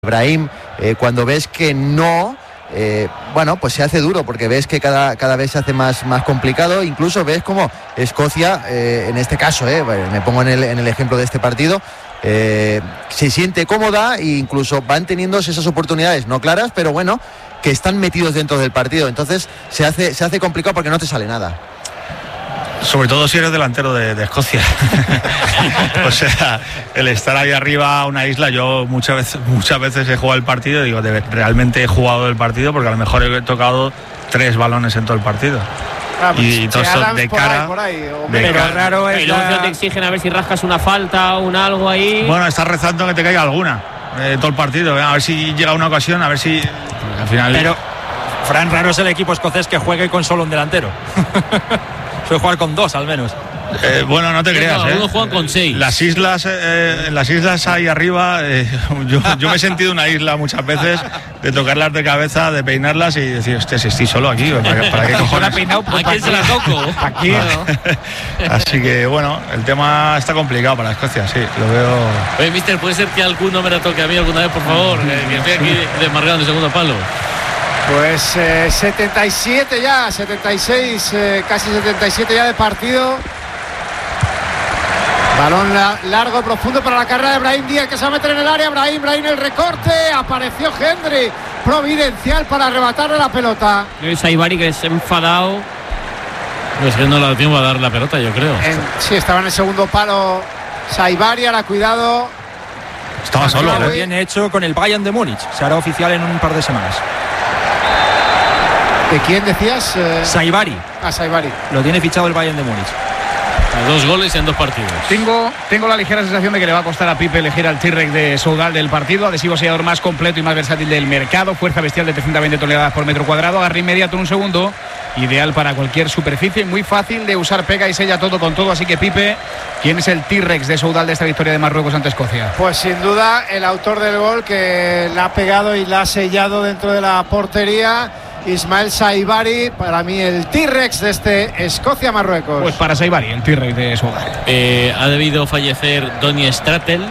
Brahim, cuando ves que no, bueno, pues se hace duro, porque ves que cada vez se hace más complicado. Incluso ves como Escocia, en este caso, me pongo en el ejemplo de este partido, se siente cómoda e incluso van teniendo esas oportunidades no claras, pero bueno, que están metidos dentro del partido. Entonces se hace complicado porque no te sale nada. Sobre todo si eres delantero de Escocia. O sea, el estar ahí arriba, una isla, yo muchas veces he jugado el partido y digo, realmente he jugado el partido, porque a lo mejor he tocado 3 balones en todo el partido. Y todo eso de cara. Pero raro es te exigen a ver si rascas una falta o un algo ahí. Bueno, estás rezando que te caiga alguna todo el partido, a ver si llega una ocasión, a ver si al final. Pero Fran, raro es el equipo escocés que juegue con solo un delantero. Suele jugar con 2 al menos. Bueno, no te creas. Uno juega con 6. En las islas ahí arriba, yo me he sentido una isla muchas veces, de tocarlas de cabeza, de peinarlas y decir, hostia, si estoy solo aquí, ¿para qué cojones? ¿A quién se la toco? Aquí. Así que bueno, el tema está complicado para Escocia, sí, lo veo. Oye, mister, ¿puede ser que alguno me la toque a mí alguna vez, por favor? Que estoy aquí desmarcado en el segundo palo. Pues 77 ya, 76, casi 77 ya de partido. Balón largo, profundo para la carrera de Brahim Díaz, que se va a meter en el área. Brahim el recorte, apareció Hendry, providencial para arrebatarle la pelota. Saibari, que es enfadado. Pues que no le da tiempo a dar la pelota, yo creo. Sí, estaba en el segundo palo Saibari, ahora cuidado. Estaba solo. Lo tiene hecho con el Bayern de Múnich, se hará oficial en un par de semanas. ¿De quién decías? Saibari. Saibari. Lo tiene fichado el Bayern de Múnich. 2 goles en 2 partidos. Tengo la ligera sensación de que le va a costar a Pipe elegir al T-Rex de Soudal del partido. Adhesivo sellador más completo y más versátil del mercado. Fuerza bestial de 320 toneladas por metro cuadrado. Agarre inmediato en un segundo. Ideal para cualquier superficie. Muy fácil de usar, pega y sella todo con todo. Así que Pipe, ¿quién es el T-Rex de Soudal de esta victoria de Marruecos ante Escocia? Pues sin duda el autor del gol, que la ha pegado y la ha sellado dentro de la portería. Ismael Saibari, para mí el T-Rex de este Escocia-Marruecos. Pues para Saibari, el T-Rex de Soudal. Ha debido fallecer Donny Stratel.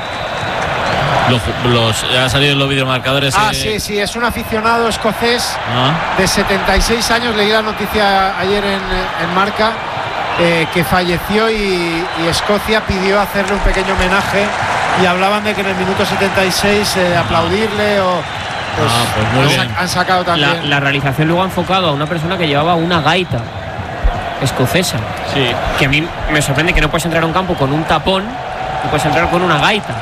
Ha salido en los videomarcadores. Sí, es un aficionado escocés de 76 años. Leí la noticia ayer en Marca, que falleció y Escocia pidió hacerle un pequeño homenaje, y hablaban de que en el minuto 76 aplaudirle o... Pues han sacado también. La realización luego ha enfocado a una persona que llevaba una gaita escocesa. Sí. Que a mí me sorprende que no puedes entrar a un campo con un tapón y puedes entrar con una gaita.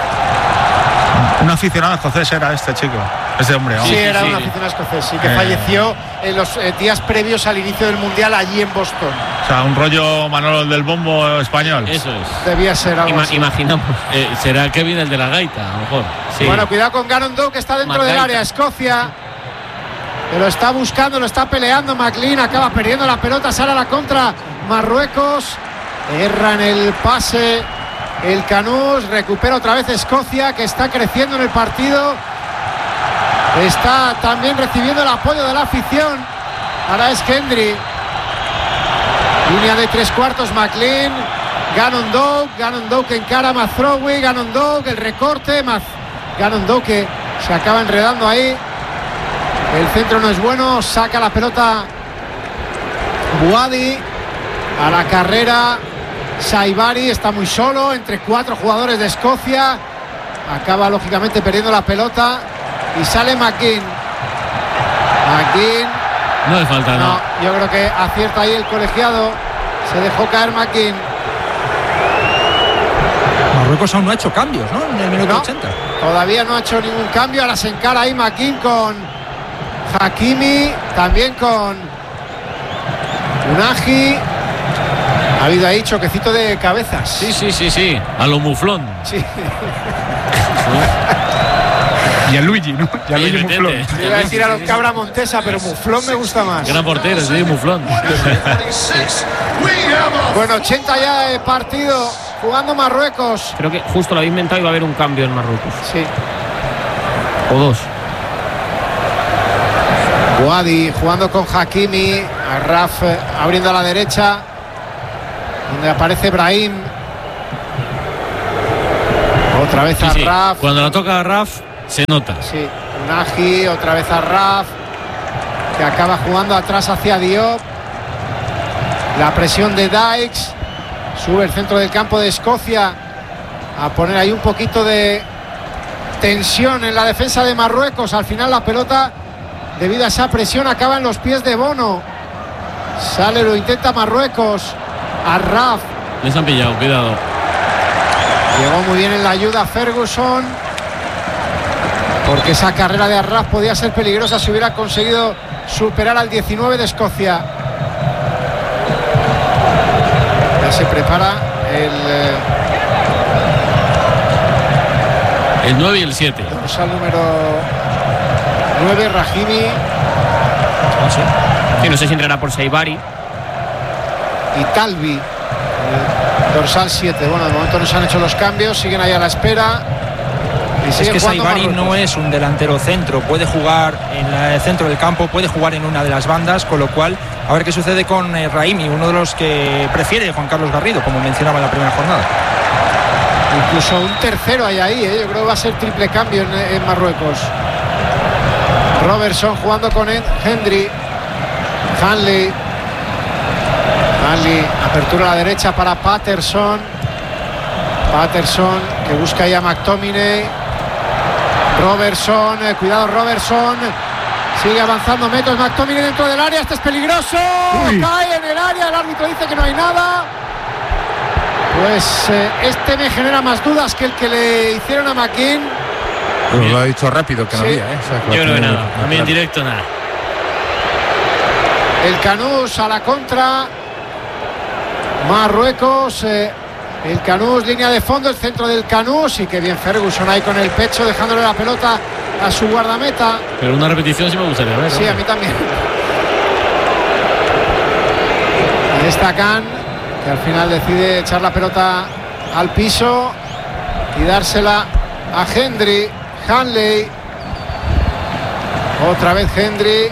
Un aficionado escocés era este chico, este hombre. Sí, era un aficionado escocés, sí, que falleció en los días previos al inicio del Mundial allí en Boston. O sea, un rollo Manolo del Bombo español. Eso es. Debía ser algo así. Imaginamos. Será Kevin el de la gaita, a lo mejor. Sí. Bueno, cuidado con Gannon Doe, que está dentro del área. Escocia, que lo está buscando, lo está peleando. McLean acaba perdiendo la pelota, sale a la contra Marruecos. Erra en el pase el Canús, recupera otra vez Escocia, que está creciendo en el partido. Está también recibiendo el apoyo de la afición. Ahora es Hendry. Línea de 3/4, McLean. Gannon Doe que encara a Mazraoui. Gannon Doe, el recorte. Gannon Doe que se acaba enredando ahí. El centro no es bueno. Saca la pelota Bouhaddi. A la carrera Saibari, está muy solo entre 4 jugadores de Escocia. Acaba lógicamente perdiendo la pelota y sale McGinn. No le falta, no. Yo creo que acierta ahí el colegiado. Se dejó caer McGinn. Marruecos aún no ha hecho cambios, ¿no? En el minuto 80. Todavía no ha hecho ningún cambio. Ahora se encara ahí McGinn con Hakimi, también con Unagi. Ha habido ahí choquecito de cabezas. Sí. A lo muflón. Sí. Y a Luigi, ¿no? Y a Luigi Muflón. Iba a decir a los Cabra Montesa, pero Muflón me gusta más. Gran portero, sí, Muflón. Bueno, 80 ya de partido, jugando Marruecos. Creo que justo lo había inventado y va a haber un cambio en Marruecos. Sí. O 2. Bouhaddi jugando con Hakimi. Raf abriendo a la derecha, donde aparece Brahim. Otra vez a Raf. Cuando la toca a Raf, Se nota. Sí, Unagi, otra vez a Raf, que acaba jugando atrás hacia Diop. La presión de Dykes. Sube el centro del campo de Escocia a poner ahí un poquito de tensión en la defensa de Marruecos. Al final la pelota, debido a esa presión, acaba en los pies de Bono. Sale, lo intenta Marruecos. A Raf. Les han pillado, cuidado. Llegó muy bien en la ayuda Ferguson, porque esa carrera de Arraf podía ser peligrosa si hubiera conseguido superar al 19 de Escocia. Ya se prepara el 9 y el 7. Dorsal número 9, Rahimi. Sí, no sé si entrará por Saibari. Y Talbi, dorsal 7. Bueno, de momento no se han hecho los cambios, siguen ahí a la espera. Es que Saibari no es un delantero centro, puede jugar en el centro del campo, puede jugar en una de las bandas, con lo cual a ver qué sucede con Rahimi, uno de los que prefiere Juan Carlos Garrido, como mencionaba en la primera jornada. Incluso un tercero hay ahí, yo creo que va a ser triple cambio en Marruecos. Robertson jugando con Hendry. Hanley, apertura a la derecha para Patterson, que busca ahí a McTominay. Robertson, cuidado Robertson, sigue avanzando metros McTominay dentro del área, este es peligroso. Uy. Cae en el área, el árbitro dice que no hay nada. Pues este me genera más dudas que el que le hicieron a McKean. Bueno, lo ha dicho rápido, que no había, O sea, yo creo que nada, a mí en directo nada. El Canús a la contra. Marruecos, el Canús, línea de fondo, el centro del Canús, y que bien Ferguson ahí con el pecho, dejándole la pelota a su guardameta. Pero una repetición sí me gustaría ver. Sí, a mí también. Ahí está Khan, que al final decide echar la pelota al piso y dársela a Hendry. Hanley, otra vez Hendry,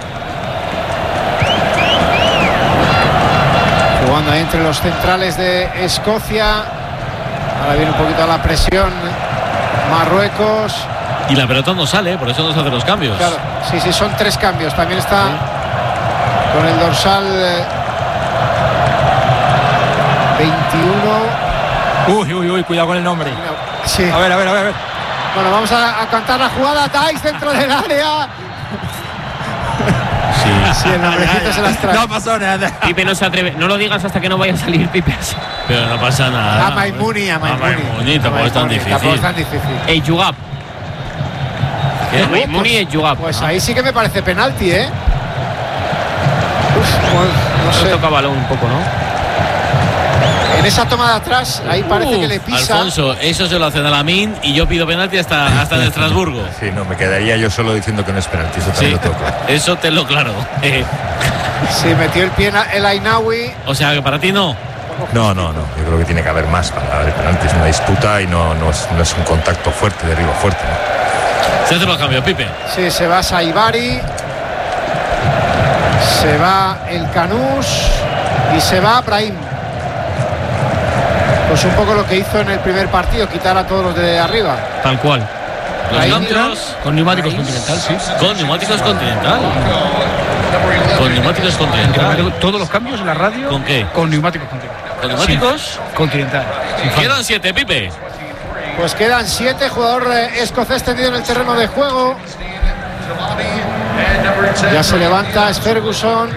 jugando ahí entre los centrales de Escocia. Ahora viene un poquito a la presión Marruecos. Y la pelota no sale, por eso no se hacen los cambios. Claro, sí, son 3 cambios. También está con el dorsal 21. Uy, cuidado con el nombre. Sí. A ver. Bueno, vamos a cantar la jugada. Dykes dentro del área. Sí, el nombrecito se las trae. No pasó nada. Pipe no se atreve. No lo digas hasta que no vaya a salir Pipe. Pero no pasa nada. A Maimouni. Tampoco es tan difícil. El Yugab. Maimouni y el Yugab. Pues ahí sí que me parece penalti, ¿eh? No sé. Toca balón un poco, ¿no? En esa toma de atrás, ahí parece que le pisa. Alfonso, eso se lo hacen a Lamin y yo pido penalti hasta en Estrasburgo. Sí, no, me quedaría yo solo diciendo que no es penalti, eso también lo toco. Eso te lo claro. Sí, metió el pie en el Ainaoui. O sea, que para ti no. No, yo creo que tiene que haber más para el penalti, es una disputa y no es un contacto fuerte, derribo fuerte, ¿no? Se hace los cambios, Pipe. Sí, se va Saibari, se va el Canús y se va Brahim. Pues un poco lo que hizo en el primer partido, quitar a todos los de arriba. Tal cual. Los cambios con neumáticos Continental, sí. Con neumáticos Continental. Con neumáticos Continental. Todos los cambios en la radio. ¿Con qué? Con neumáticos Continental. ¿Con neumáticos? Sí. Continental. Quedan 7, Pipe. Pues quedan 7, jugador escocés tendido en el terreno de juego. Ya se levanta, es Ferguson.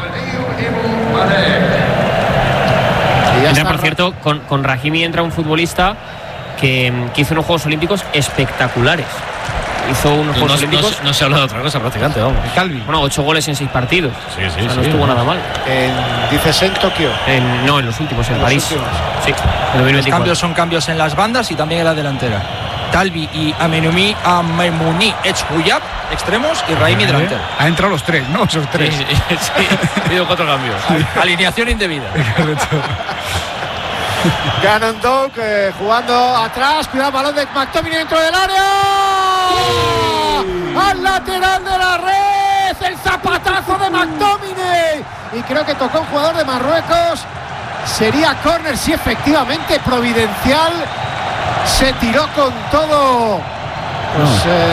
Por cierto, con Rahimi entra un futbolista que hizo unos Juegos Olímpicos espectaculares. Hizo unos Juegos Olímpicos. No se habla de otra cosa prácticamente, vamos. Calvi. Bueno, 8 goles en 6 partidos. Sí, no estuvo nada mal. Dices en Tokio. No, en los últimos, en París. Sí. Los cambios son cambios en las bandas y también en la delantera. Talbi y Maimouni Echuyab, extremos, y Rahimi delantero. Ha entrado los 3, ¿no? Esos 3. Sí. Ha habido 4 cambios. Alineación indebida. Gannon Doak jugando atrás. Cuidado, balón de McTominay dentro del área. Al lateral de la red. El zapatazo de McTominay. Y creo que tocó un jugador de Marruecos. Sería córner, sí, efectivamente, providencial. Se tiró con todo Pues,